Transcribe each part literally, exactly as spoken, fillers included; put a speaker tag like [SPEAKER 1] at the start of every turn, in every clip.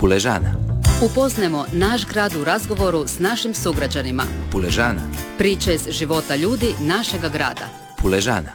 [SPEAKER 1] Puležana.
[SPEAKER 2] Upoznajmo naš grad u razgovoru s našim sugrađanima.
[SPEAKER 1] Puležana.
[SPEAKER 2] Priče iz života ljudi našega grada.
[SPEAKER 1] Puležana.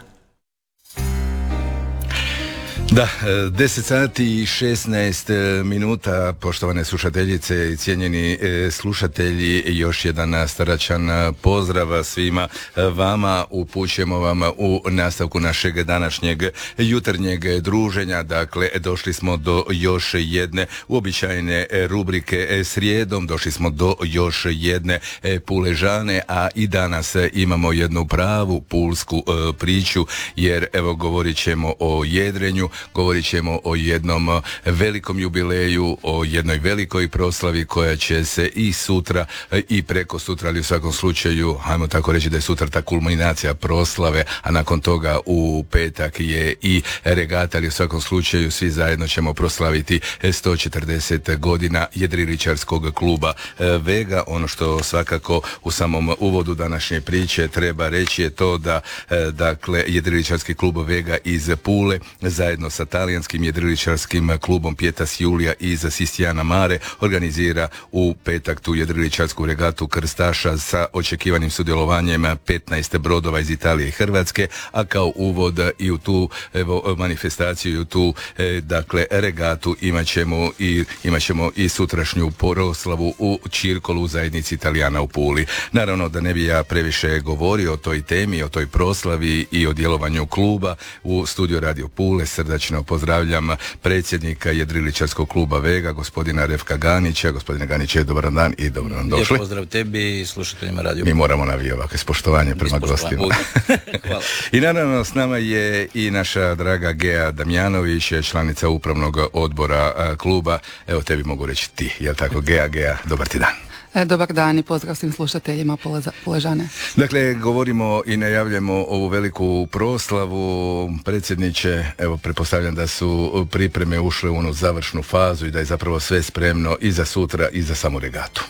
[SPEAKER 3] Da, deset sati i šesnaest minuta, poštovane slušateljice i cijenjeni slušatelji, još jedan staračan pozdrav svima vama, upućujemo vam u nastavku našeg današnjeg jutarnjeg druženja. Dakle, došli smo do još jedne uobičajene rubrike srijedom, došli smo do još jedne Puležane, a i danas imamo jednu pravu pulsku priču, jer evo govorit ćemo o jedrenju, govorit ćemo o jednom velikom jubileju, o jednoj velikoj proslavi koja će se i sutra i preko sutra, ali u svakom slučaju, hajmo tako reći da je sutra ta kulminacija proslave, a nakon toga u petak je i regata, ali u svakom slučaju svi zajedno ćemo proslaviti sto četrdeset godina jedriličarskog kluba Vega. Ono što svakako u samom uvodu današnje priče treba reći je to da, dakle, jedriličarski klub Vega iz Pule zajedno sa talijanskim jedriličarskim klubom Pietas Julia iz Sistijana Mare organizira u petak tu jedriličarsku regatu krstaša sa očekivanim sudjelovanjem petnaest brodova iz Italije i Hrvatske, a kao uvod i u tu evo, manifestaciju i u tu e, dakle regatu imat ćemo i, imat ćemo i sutrašnju proslavu u Čirkolu u zajednici Italijana u Puli. Naravno da ne bi ja previše govorio o toj temi, o toj proslavi i o djelovanju kluba, u studiju Radio Pule srdačno pozdravljam predsjednika jedriličarskog kluba Vega, gospodina Refka Ganića. Gospodine Ganiće, dobar dan i dobro nam došli.
[SPEAKER 4] Lijep pozdrav tebi i slušateljima Radio.
[SPEAKER 3] Mi moramo navijeti ovakve spoštovanje prema gostima.
[SPEAKER 4] Hvala.
[SPEAKER 3] I naravno s nama je i naša draga Gea Damjanović, članica upravnog odbora kluba. Evo tebi mogu reći ti, jel tako Gea? Gea, dobar ti dan.
[SPEAKER 5] Dobar dan i pozdrav svim slušateljima Puležane.
[SPEAKER 3] Dakle, govorimo i najavljamo ovu veliku proslavu. Predsjedniče, evo, pretpostavljam da su pripreme ušle u onu završnu fazu i da je zapravo sve spremno i za sutra i za samu regatu.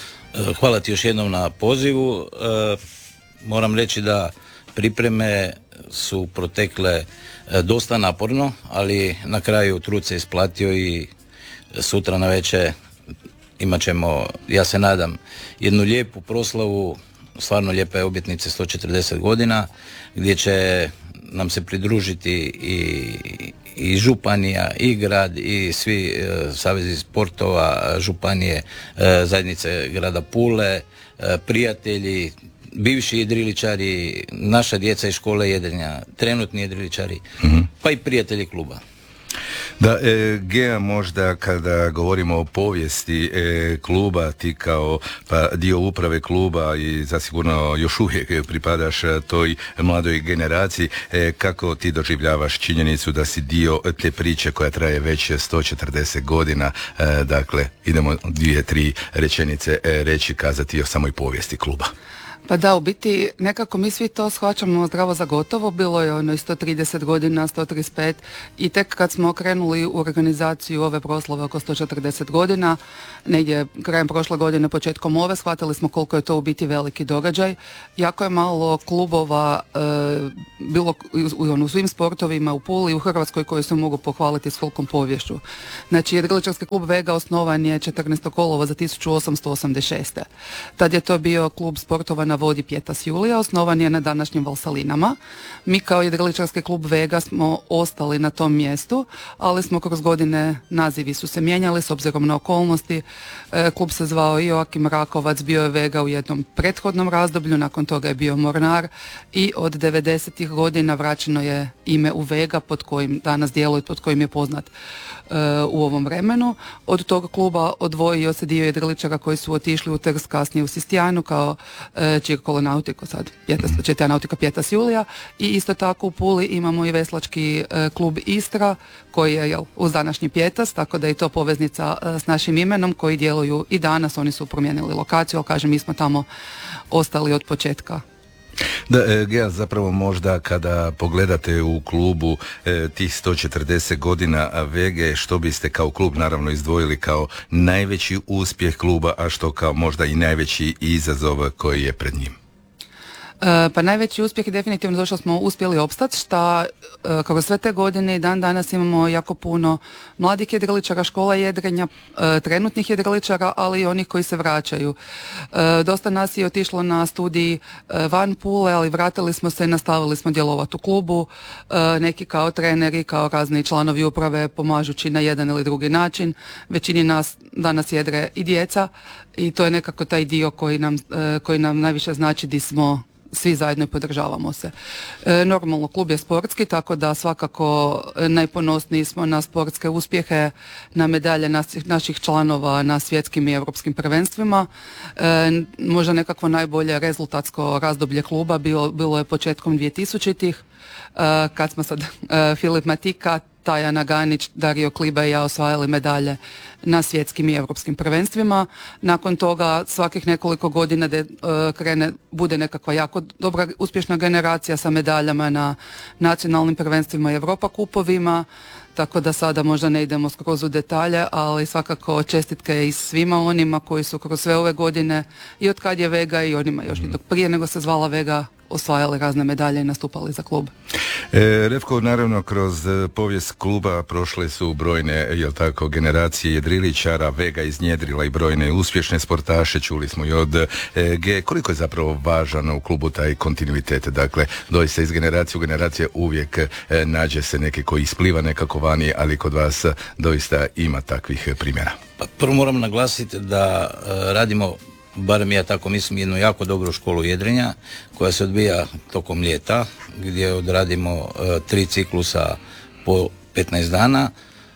[SPEAKER 4] Hvala ti još jednom na pozivu. E, moram reći da pripreme su protekle dosta naporno, ali na kraju trud se isplatio i sutra navečer imat ćemo, ja se nadam, jednu lijepu proslavu, stvarno lijepe obljetnice sto četrdeset godina, gdje će nam se pridružiti i, i županija, i grad, i svi e, savezi sportova, županije, e, zajednice grada Pule, e, prijatelji, bivši jedriličari, naša djeca iz škole jedrenja, trenutni jedriličari, mm-hmm. pa i prijatelji kluba.
[SPEAKER 3] Da, e, Gea, možda kada govorimo o povijesti e, kluba, ti kao pa, dio uprave kluba i zasigurno još uvijek pripadaš toj mladoj generaciji, e, kako ti doživljavaš činjenicu da si dio te priče koja traje već sto četrdeset godina, e, dakle idemo dvije, tri rečenice e, reći, kazati o samoj povijesti kluba.
[SPEAKER 5] Pa da, u biti nekako mi svi to shvaćamo zdravo za gotovo, bilo je ono sto trideset godina, sto trideset pet i tek kad smo krenuli u organizaciju ove proslave oko sto četrdeset godina, negdje krajem prošle godine, početkom ove, shvatili smo koliko je to u biti veliki događaj. Jako je malo klubova e, bilo u, u svim sportovima u Puli i u Hrvatskoj koji se mogu pohvaliti s kolikom povješću. Znači, jedriličarski klub Vega osnovan je četrnaestog kolovoza tisuću osamsto osamdeset šeste. Tad je to bio klub sportova na vodi Pietas Julia, osnovan je na današnjim Valsalinama. Mi kao jedriličarski klub Vega smo ostali na tom mjestu, ali smo kroz godine, nazivi su se mijenjali s obzirom na okolnosti. E, klub se zvao Joakim Rakovac, bio je Vega u jednom prethodnom razdoblju, nakon toga je bio Mornar i od devedesetih godina vraćeno je ime u Vega pod kojim danas djeluje, pod kojim je poznat e, u ovom vremenu. Od tog kluba odvojio se dio jedriličara koji su otišli u Trst, kasnije u Sistijanu kao e, Čirkolo Nautiko, sad Četija Nautika Pietas Julia, i isto tako u Puli imamo i veslački e, klub Istra koji je jel, uz današnji Pietas, tako da je to poveznica e, s našim imenom, koji djeluju i danas. Oni su promijenili lokaciju, ali kažem, mi smo tamo ostali od početka.
[SPEAKER 3] Da, e, Gea, zapravo možda kada pogledate u klubu e, tih sto četrdeset godina Vege, što biste kao klub naravno izdvojili kao najveći uspjeh kluba, a što kao možda i najveći izazov koji je pred njim?
[SPEAKER 5] Pa najveći uspjeh je definitivno to što smo uspjeli opstati, što kroz sve te godine i dan danas imamo jako puno mladih jedriličara, škola jedrenja, trenutnih jedriličara, ali i onih koji se vraćaju. Dosta nas je otišlo na studij van Pule, ali vratili smo se i nastavili smo djelovati u klubu. Neki kao treneri, kao razni članovi uprave pomažući na jedan ili drugi način. Većini nas danas jedre i djeca i to je nekako taj dio koji nam, koji nam najviše znači di smo svi zajedno i podržavamo se. E, normalno, klub je sportski, tako da svakako najponosniji smo na sportske uspjehe, na medalje nas, naših članova na svjetskim i europskim prvenstvima. E, možda nekakvo najbolje rezultatsko razdoblje kluba bilo, bilo je početkom dvije-tisućitih, e, kad smo sad e, Filip Matika, Tajana Ganić, Dario Kliba i ja osvajali medalje na svjetskim i europskim prvenstvima. Nakon toga svakih nekoliko godina de, uh, krene, bude nekakva jako dobra uspješna generacija sa medaljama na nacionalnim prvenstvima i Europa kupovima, tako da sada možda ne idemo skroz u detalje, ali svakako čestitke i svima onima koji su kroz sve ove godine i od kad je Vega i onima još i dok prije nego se zvala Vega osvajali razne medalje i nastupali za klub.
[SPEAKER 3] E, Revko, naravno kroz povijest kluba prošle su brojne, jel tako, generacije jedriličara, Vega iznjedrila i brojne uspješne sportaše, čuli smo i od e, G. Koliko je zapravo važan u klubu taj kontinuitet? Dakle, doista iz generacije u generacije uvijek e, nađe se neki koji ispliva nekako vani, ali kod vas doista ima takvih primjera.
[SPEAKER 4] Pa prvo moram naglasiti da e, radimo, barem ja tako mislim, jednu jako dobru školu jedrenja koja se odvija tokom ljeta, gdje odradimo e, tri ciklusa po petnaest dana.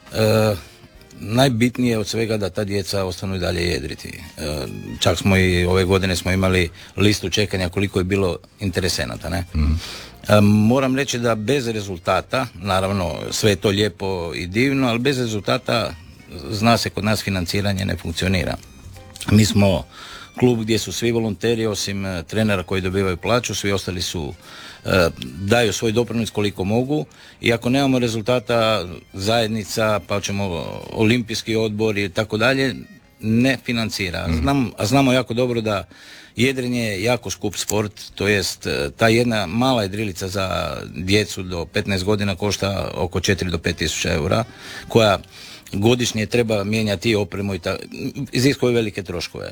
[SPEAKER 4] E, najbitnije od svega da ta djeca ostanu i dalje jedriti. E, čak smo i ove godine smo imali listu čekanja koliko je bilo interesenata, ne? Mm. E, moram reći da bez rezultata, naravno sve je to lijepo i divno, ali bez rezultata zna se kod nas financiranje ne funkcionira. Mi smo klub gdje su svi volonteri osim uh, trenera koji dobivaju plaću, svi ostali su uh, daju svoj doprinos koliko mogu i ako nemamo rezultata zajednica, pa ćemo olimpijski odbor i tako dalje, ne financira. Znam, a znamo jako dobro da jedrenje je jako skup sport, to jest ta jedna mala jedrilica za djecu do petnaest godina košta oko četiri do pet tisuća eura, koja godišnje treba mijenjati opremu i ta, iziskuje velike troškove.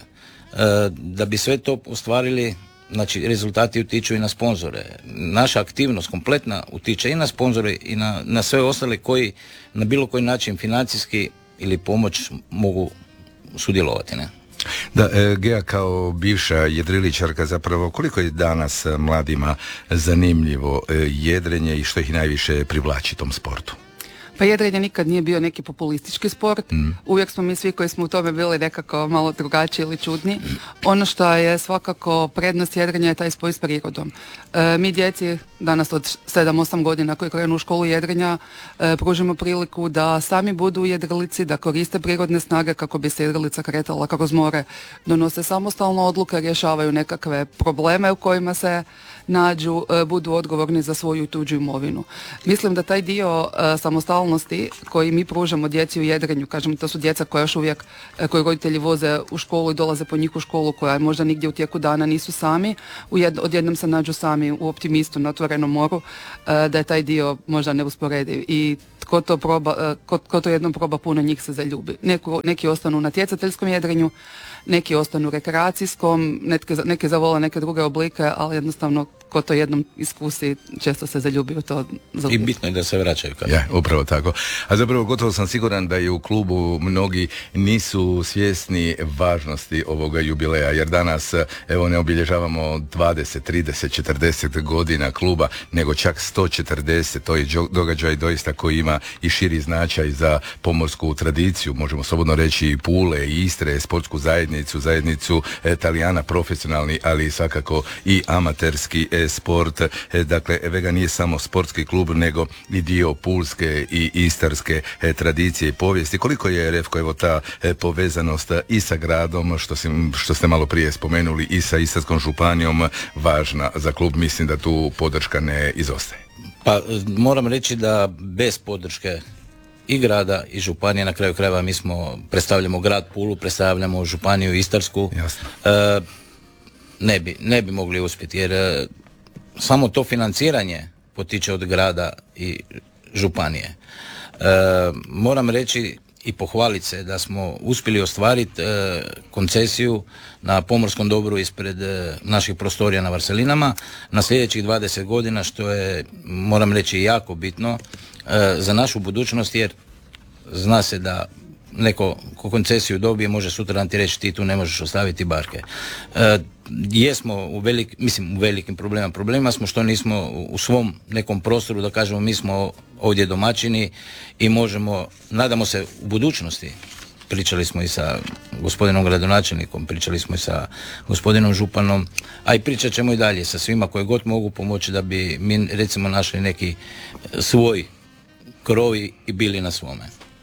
[SPEAKER 4] Da bi sve to ostvarili, znači rezultati utiču i na sponzore. Naša aktivnost kompletna utiče i na sponzore i na, na sve ostale koji na bilo koji način financijski ili pomoć mogu sudjelovati, ne?
[SPEAKER 3] Da, e, Gea kao bivša jedriličarka, zapravo koliko je danas mladima zanimljivo e, jedrenje i što ih najviše privlači tom sportu?
[SPEAKER 5] Pa jedrenje nikad nije bio neki populistički sport, mm. uvijek smo mi svi koji smo u tome bili nekako malo drugačiji ili čudni. Ono što je svakako prednost jedrenja je taj spoj s prirodom. E, mi djeci danas od sedam osam godina koji krenu u školu jedrenja e, pružimo priliku da sami budu u jedrilici, da koriste prirodne snage kako bi se jedrilica kretala kroz more, donose samostalno odluke, rješavaju nekakve probleme u kojima se nađu, e, budu odgovorni za svoju i tuđu imovinu. Mislim da taj dio e, samostalnosti koji mi pružamo djeci u jedrenju, kažem, to su djeca koja još uvijek, e, koji roditelji voze u školu i dolaze po njih u školu, koja možda nigdje u tijeku dana nisu sami, ujed, odjednom se nađu sami u Optimistu na otvorenom moru, e, da je taj dio možda neusporediv. I tko to, proba, e, ko, ko to jednom proba, puno njih se zaljubi. Neku, neki ostanu na natjecateljskom jedrenju, neki ostanu rekreacijskom, neki, neki zavole neke druge oblike, ali jednostavno ko to jednom iskusi, često se zaljubi u to.
[SPEAKER 4] I bitno je da se vraćaju. Kada.
[SPEAKER 3] Ja, upravo tako. A zapravo gotovo sam siguran da i u klubu mnogi nisu svjesni važnosti ovoga jubileja, jer danas, evo, ne obilježavamo dvadeset, trideset, četrdeset godina kluba, nego čak sto četrdeset. To je događaj doista koji ima i širi značaj za pomorsku tradiciju, možemo slobodno reći i Pule, i Istre, sportsku zajednicu, zajednicu Italijana, profesionalni, ali svakako i amaterski sport. Dakle, Vega nije samo sportski klub, nego i dio pulske i istarske tradicije i povijesti. Koliko je, Revko, evo ta povezanost i sa gradom, što, si, što ste malo prije spomenuli, i sa Istarskom županijom važna za klub? Mislim da tu podrška ne izostaje.
[SPEAKER 4] Pa moram reći da bez podrške i grada i županije, na kraju krajeva mi smo, predstavljamo grad Pulu, predstavljamo županiju Istarsku.
[SPEAKER 3] Jasno.
[SPEAKER 4] E, ne bi, ne bi mogli uspjeti, jer samo to financiranje potiče od grada i županije. E, moram reći i pohvaliti se da smo uspjeli ostvariti e, koncesiju na pomorskom dobru ispred e, naših prostorija na Varselinama na sljedećih dvadeset godina, što je, moram reći, jako bitno e, za našu budućnost, jer zna se da neko ko koncesiju dobije može sutra ti reći ti tu ne možeš ostaviti barke. E, jesmo u velik, mislim u velikim problemima. Problema smo što nismo u svom nekom prostoru, da kažemo mi smo ovdje domaćini i možemo, nadamo se u budućnosti, pričali smo i sa gospodinom gradonačelnikom, pričali smo i sa gospodinom županom, a i pričat ćemo i dalje sa svima koji god mogu pomoći da bi mi recimo našli neki svoj krovi i bili na svome.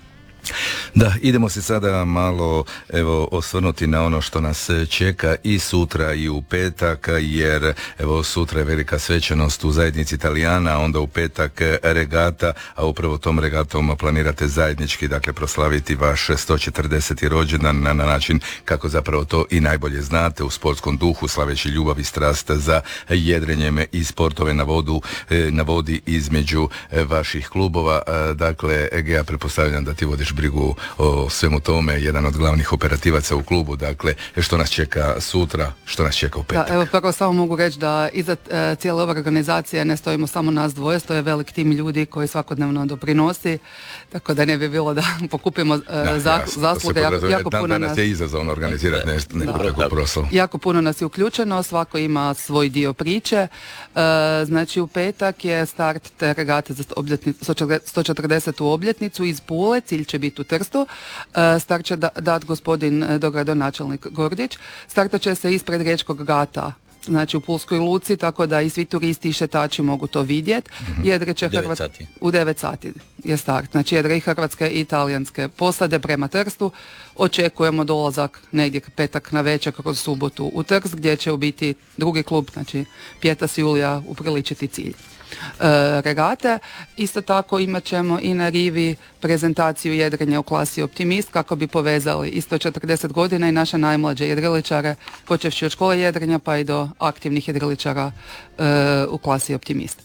[SPEAKER 3] Da, idemo se sada malo evo osvrnuti na ono što nas čeka i sutra i u petak, jer evo sutra je velika svečanost u zajednici Italijana, onda u petak regata, a upravo tom regatom planirate zajednički, dakle, proslaviti vaš sto četrdeseti rođendan na, na način kako zapravo to i najbolje znate, u sportskom duhu, slaveći ljubav i strast za jedrenjem i sportove na vodu, na vodi između vaših klubova. Dakle, Gea, pretpostavljam da ti vodiš brigu o svemu tome, jedan od glavnih operativaca u klubu, dakle, što nas čeka sutra, što nas čeka u petak.
[SPEAKER 5] Da, evo, prvo samo mogu reći da iza e, cijele ove organizacije ne stojimo samo nas dvoje, stoje velik tim ljudi koji svakodnevno doprinosi, tako da ne bi bilo da pokupimo e, da, za, ja, zasluge. Jako, jako puno
[SPEAKER 3] danas
[SPEAKER 5] nas
[SPEAKER 3] je izazovno organizirati nešto, neku
[SPEAKER 5] da,
[SPEAKER 3] takvu proslavu.
[SPEAKER 5] Jako puno nas je uključeno, svako ima svoj dio priče. E, znači u petak je start te regate za sto četrdesetu obljetnicu iz Pule, cilj će biti u Trstu. E, start će da, dat gospodin dogradonačelnik Gordić. Startat će se ispred Riječkog gata, znači u Pulskoj luci, tako da i svi turisti i šetači mogu to vidjeti. Mm-hmm. Jedre će Hrvat... U devet sati je start. Znači jedre i hrvatske i italijanske posade prema Trstu. Očekujemo dolazak negdje petak na večer kroz subotu u Trst, gdje će u biti drugi klub, znači Pietas Julia, upriličiti cilj E, regate. Isto tako imat ćemo i na rivi prezentaciju jedrenja u klasi Optimist, kako bi povezali i sto četrdeset godina i naše najmlađe jedriličare, počevši od škole jedrenja pa i do aktivnih jedriličara e, u klasi Optimist.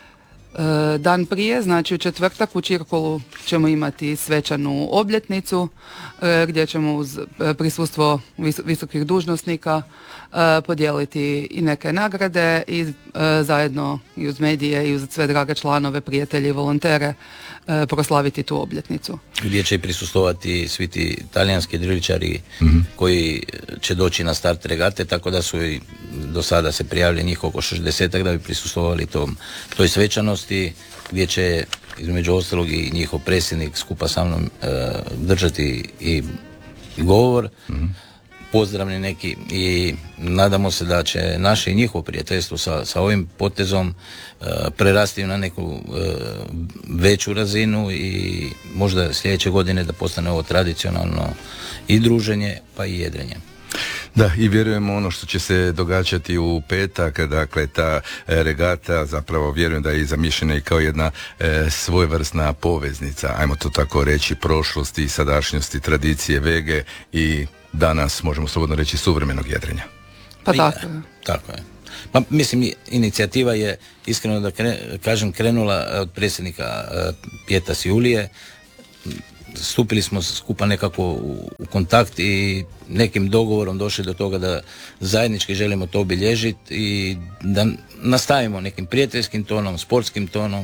[SPEAKER 5] E, dan prije, znači u četvrtak u Čirkolu ćemo imati svečanu obljetnicu e, gdje ćemo uz prisustvo vis, visokih dužnosnika e, podijeliti i neke nagrade i e, zajedno i uz medije i uz sve drage članove, prijatelje i volontere e, proslaviti tu obljetnicu.
[SPEAKER 4] Gdje će i prisustovati svi ti talijanski jedriličari mm-hmm. koji će doći na start regate, tako da su i do sada se prijavili njih oko šezdesetak da bi prisustovali tom, toj svečanosti, gdje će između ostalog i njihov predsjednik skupa sa mnom e, držati i govor, mm-hmm. pozdravni neki, i nadamo se da će naše i njihovo prijateljstvo sa, sa ovim potezom e, prerasti na neku e, veću razinu i možda sljedeće godine da postane ovo tradicionalno i druženje pa i jedrenje.
[SPEAKER 3] Da, i vjerujemo ono što će se događati u petak, dakle ta e, regata, zapravo vjerujem da je i zamišljena i kao jedna e, svojevrsna poveznica, ajmo to tako reći, prošlosti, sadašnjosti, tradicije, vege i danas, možemo slobodno reći, suvremenog jedrenja.
[SPEAKER 5] Pa tako je.
[SPEAKER 4] Tako je. Pa mislim, inicijativa je, iskreno da kre, kažem, krenula od predsjednika uh, Pietas Julije. Stupili smo skupa nekako u, u kontakt i nekim dogovorom došli do toga da zajednički želimo to obilježiti i da nastavimo nekim prijateljskim tonom, sportskim tonom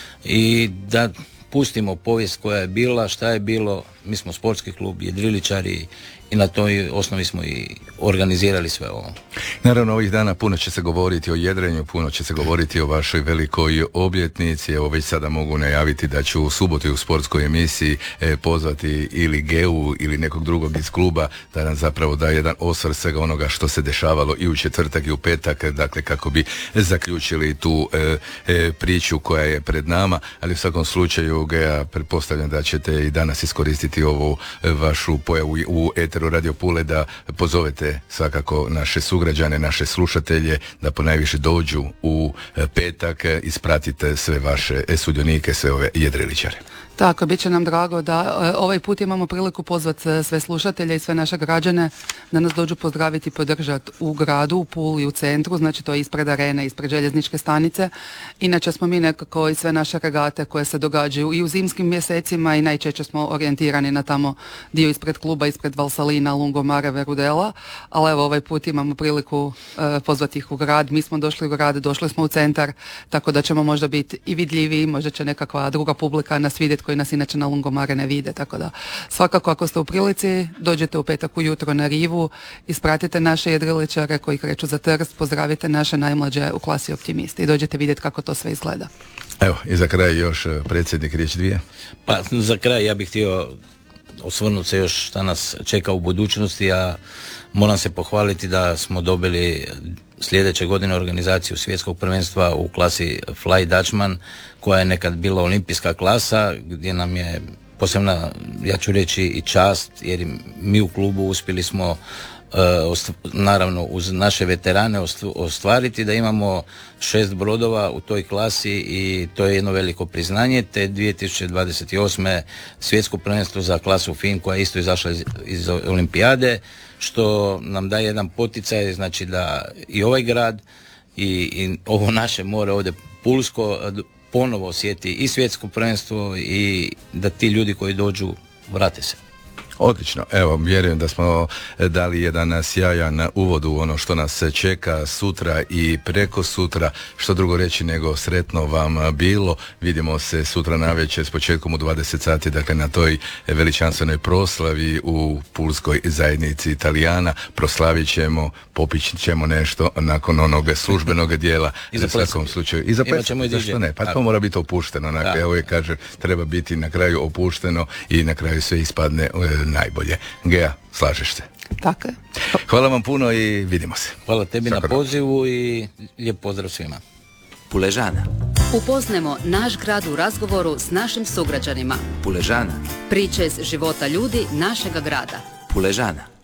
[SPEAKER 4] i da pustimo povijest koja je bila, šta je bilo. Mi smo sportski klub, jedriličari i na toj osnovi smo i organizirali sve ovo.
[SPEAKER 3] Naravno, ovih dana puno će se govoriti o jedrenju, puno će se govoriti o vašoj velikoj obljetnici. Evo, već sada mogu najaviti da ću u subotu u sportskoj emisiji e, pozvati ili Geu ili nekog drugog iz kluba da nam zapravo da jedan osvrt svega onoga što se dešavalo i u četvrtak i u petak, dakle kako bi zaključili tu e, e, priču koja je pred nama, ali u svakom slučaju, Gea, pretpostavljam da ćete i danas iskoristiti iskoristiti ovu vašu pojavu u eteru Radio Pule da pozovete svakako naše sugrađane, naše slušatelje da ponajviše dođu u petak, ispratite sve vaše sudionike, sve ove jedriličare.
[SPEAKER 5] Tako, bit će nam drago da e, ovaj put imamo priliku pozvati sve slušatelje i sve naše građane da nas dođu pozdraviti i podržati u gradu, u Puli, u centru, znači to je ispred arene, ispred željezničke stanice. Inače smo mi nekako i sve naše regate koje se događaju i u zimskim mjesecima i najčešće smo orijentirani na tamo dio ispred kluba, ispred Valsalina, Lungomare, Verudela, ali evo ovaj put imamo priliku e, pozvati ih u grad. Mi smo došli u grad, došli smo u centar, tako da ćemo možda biti i vidljiviji, možda će nekakva druga publika nas vidjeti koji nas inače na Lungomare ne vide, tako da svakako ako ste u prilici, dođete u petak ujutro na rivu, ispratite naše jedriličare koji kreću za Trst, pozdravite naše najmlađe u klasi optimisti i dođete vidjeti kako to sve izgleda.
[SPEAKER 3] Evo, i za kraj još predsjednik, riječ dvije.
[SPEAKER 4] Pa za kraj ja bih htio osvrnuti se još šta nas čeka u budućnosti, a moram se pohvaliti da smo dobili sljedeće godine organizaciju svjetskog prvenstva u klasi Fly Dutchman, koja je nekad bila olimpijska klasa, gdje nam je posebna, ja ću reći, i čast, jer mi u klubu uspjeli smo naravno uz naše veterane ostvariti da imamo šest brodova u toj klasi i to je jedno veliko priznanje, te dvije tisuće dvadeset osme svjetsko prvenstvo za klasu Fin koja je isto izašla iz, iz olimpijade, što nam daje jedan poticaj, znači da i ovaj grad i, i ovo naše more ovdje Pulsko ponovo osjeti i svjetsko prvenstvo i da ti ljudi koji dođu vrate se.
[SPEAKER 3] Odlično, evo, vjerujem da smo dali jedan sjajan uvod u ono što nas čeka sutra i preko sutra, što drugo reći nego sretno vam bilo. Vidimo se sutra navečer s početkom u dvadeset sati, dakle na toj veličanstvenoj proslavi u Pulskoj zajednici Italijana. Proslavit ćemo, popit ćemo nešto nakon onog službenog dijela.
[SPEAKER 4] I za
[SPEAKER 3] svakom slučaju. I za plesati, zašto ne? Pa to mora biti opušteno. Dakle, ja uvijek kažem, treba biti na kraju opušteno i na kraju sve ispadne najbolje. Gea, slažeš se?
[SPEAKER 5] Tako je.
[SPEAKER 3] Hvala vam puno i vidimo se.
[SPEAKER 4] Hvala tebi na pozivu i lijep pozdrav svima.
[SPEAKER 1] Puležana.
[SPEAKER 2] Upoznajmo naš grad u razgovoru s našim sugrađanima.
[SPEAKER 1] Puležana.
[SPEAKER 2] Priče iz života ljudi našega grada.
[SPEAKER 1] Puležana.